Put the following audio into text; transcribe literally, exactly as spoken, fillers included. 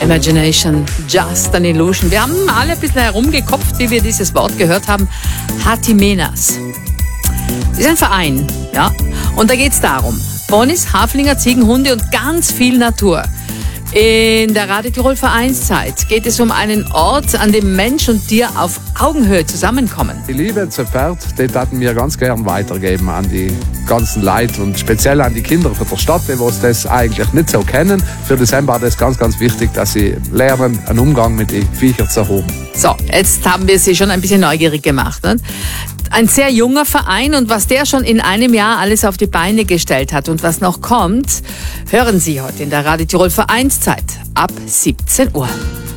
Imagination, just an illusion. Wir haben alle ein bisschen herumgekopft, wie wir dieses Wort gehört haben. Hatimenas. Das ist ein Verein, ja. Und da geht es darum, Ponys, Haflinger, Ziegen, Hunde und ganz viel Natur. In der Radio Tirol Vereinszeit geht es um einen Ort, an dem Mensch und Tier auf Augenhöhe zusammenkommen. Die Liebe zum Pferd, die taten wir ganz gern weitergeben an die ganzen Leute und speziell an die Kinder von der Stadt, die das eigentlich nicht so kennen. Für die sind war das ganz, ganz wichtig, dass sie lernen, einen Umgang mit den Viechern zu haben. So, jetzt haben wir sie schon ein bisschen neugierig gemacht. Ne? Ein sehr junger Verein und was der schon in einem Jahr alles auf die Beine gestellt hat und was noch kommt, hören Sie heute in der Radio Tirol Vereinszeit ab siebzehn Uhr.